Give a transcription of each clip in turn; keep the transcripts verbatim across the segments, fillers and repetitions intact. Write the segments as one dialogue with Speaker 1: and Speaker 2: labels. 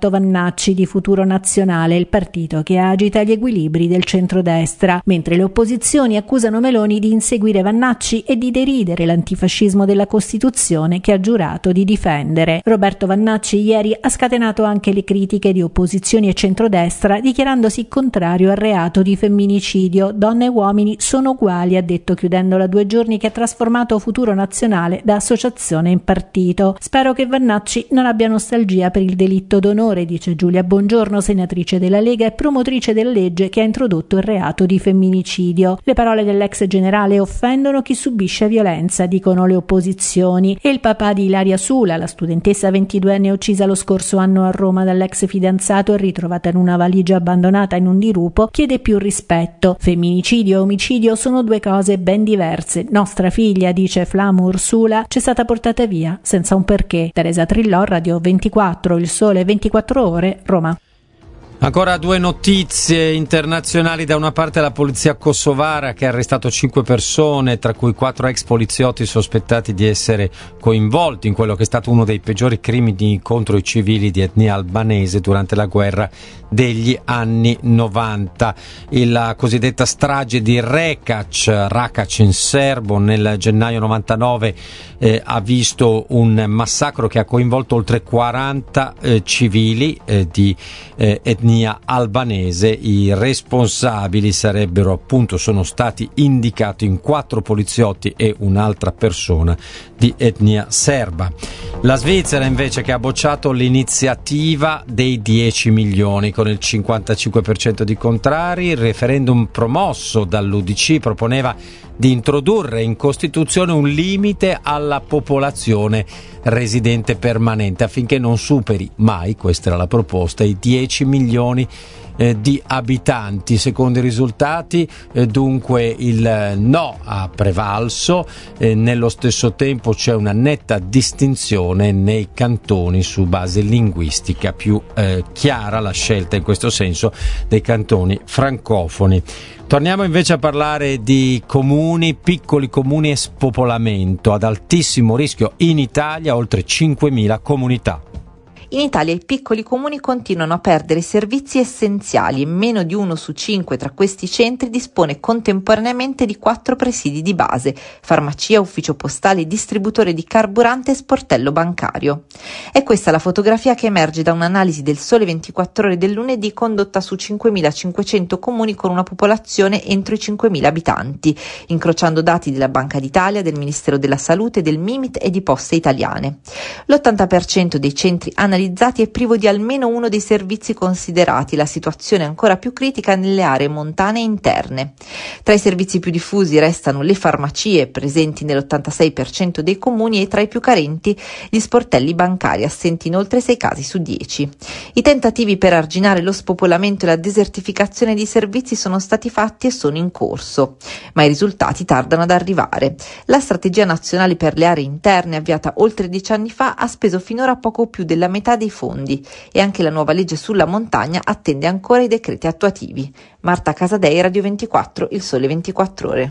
Speaker 1: Roberto Vannacci di Futuro Nazionale, il partito che agita gli equilibri del centrodestra, mentre le opposizioni accusano Meloni di inseguire Vannacci e di deridere l'antifascismo della Costituzione che ha giurato di difendere. Roberto Vannacci ieri ha scatenato anche le critiche di opposizioni e centrodestra, dichiarandosi contrario al reato di femminicidio. Donne e uomini sono uguali, ha detto, chiudendo la due giorni che ha trasformato Futuro Nazionale da associazione in partito. Spero che Vannacci non abbia nostalgia per il delitto d'onore, dice Giulia Bongiorno, senatrice della Lega e promotrice della legge che ha introdotto il reato di femminicidio. Le parole dell'ex generale offendono chi subisce violenza, dicono le opposizioni. E il papà di Ilaria Sula, la studentessa ventiduenne uccisa lo scorso anno a Roma dall'ex fidanzato e ritrovata in una valigia abbandonata in un dirupo, chiede più rispetto. Femminicidio e omicidio sono due cose ben diverse. Nostra figlia, dice Flamo Ursula, c'è stata portata via senza un perché. Teresa Trillò, Radio ventiquattro, Il Sole ventiquattro Ore, Roma.
Speaker 2: Ancora due notizie internazionali. Da una parte la polizia kosovara che ha arrestato cinque persone, tra cui quattro ex poliziotti sospettati di essere coinvolti in quello che è stato uno dei peggiori crimini contro i civili di etnia albanese durante la guerra degli anni novanta. La cosiddetta strage di Rekac, Rakac in serbo, nel gennaio novantanove eh, ha visto un massacro che ha coinvolto oltre quaranta eh, civili eh, di eh, etnia albanese. I responsabili sarebbero appunto sono stati indicati in quattro poliziotti e un'altra persona di etnia serba. La Svizzera invece che ha bocciato l'iniziativa dei dieci milioni con il cinquantacinque per cento di contrari. Il referendum promosso dall'U D C proponeva di introdurre in Costituzione un limite alla popolazione residente permanente affinché non superi mai, questa era la proposta, i dieci milioni eh, di abitanti. Secondo i risultati eh, dunque il no ha prevalso, eh, nello stesso tempo c'è una netta distinzione nei cantoni su base linguistica, più eh, chiara la scelta in questo senso dei cantoni francofoni. Torniamo invece a parlare di comuni, piccoli comuni e spopolamento. Ad altissimo rischio in Italia oltre cinquemila comunità.
Speaker 3: In Italia i piccoli comuni continuano a perdere servizi essenziali e meno di uno su cinque tra questi centri dispone contemporaneamente di quattro presidi di base: farmacia, ufficio postale, distributore di carburante e sportello bancario. È questa la fotografia che emerge da un'analisi del Sole ventiquattro Ore del lunedì condotta su cinquemilacinquecento comuni con una popolazione entro i cinquemila abitanti, incrociando dati della Banca d'Italia, del Ministero della Salute, del Mimit e di Poste Italiane. L'ottanta per cento dei centri analizzati è privo di almeno uno dei servizi considerati, la situazione è ancora più critica nelle aree montane e interne. Tra i servizi più diffusi restano le farmacie, presenti nell'ottantasei per cento dei comuni, e tra i più carenti gli sportelli bancari, assenti in oltre sei casi su dieci. I tentativi per arginare lo spopolamento e la desertificazione dei servizi sono stati fatti e sono in corso, ma i risultati tardano ad arrivare. La strategia nazionale per le aree interne, avviata oltre dieci anni fa, ha speso finora poco più della metà dei fondi e anche la nuova legge sulla montagna attende ancora i decreti attuativi. Marta Casadei, Radio ventiquattro, Il Sole ventiquattro Ore.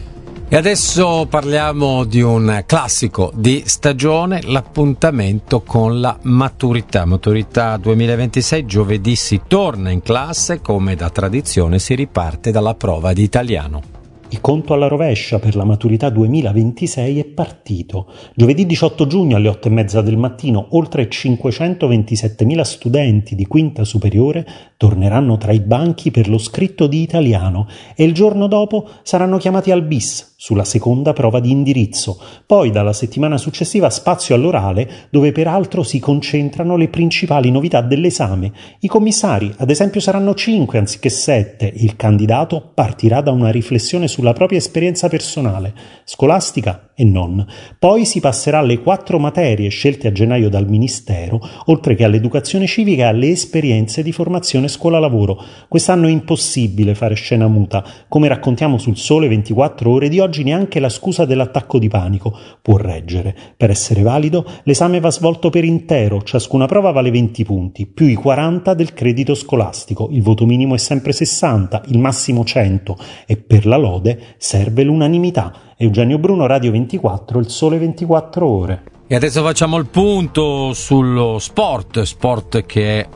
Speaker 2: E adesso parliamo di un classico di stagione, l'appuntamento con la maturità. Maturità duemilaventisei, giovedì si torna in classe, come da tradizione si riparte dalla prova di italiano.
Speaker 4: Il conto alla rovescia per la maturità duemilaventisei è partito. Giovedì diciotto giugno alle otto e mezza del mattino oltre cinquecentoventisettemila studenti di quinta superiore torneranno tra i banchi per lo scritto di italiano e il giorno dopo saranno chiamati al bis sulla seconda prova di indirizzo. Poi dalla settimana successiva spazio all'orale, dove peraltro si concentrano le principali novità dell'esame. I commissari, ad esempio, saranno cinque anziché sette. Il candidato partirà da una riflessione sulla propria esperienza personale, scolastica e non. Poi si passerà alle quattro materie scelte a gennaio dal Ministero, oltre che all'educazione civica e alle esperienze di formazione scuola-lavoro. Quest'anno è impossibile fare scena muta. Come raccontiamo sul Sole ventiquattro Ore di oggi, neanche la scusa dell'attacco di panico può reggere. Per essere valido, l'esame va svolto per intero, ciascuna prova vale venti punti, più i quaranta del credito scolastico. Il voto minimo è sempre sessanta, il massimo cento, e per la lode serve l'unanimità. Eugenio Bruno, Radio ventiquattro, Il Sole ventiquattro Ore.
Speaker 2: E adesso facciamo il punto sullo sport, sport che è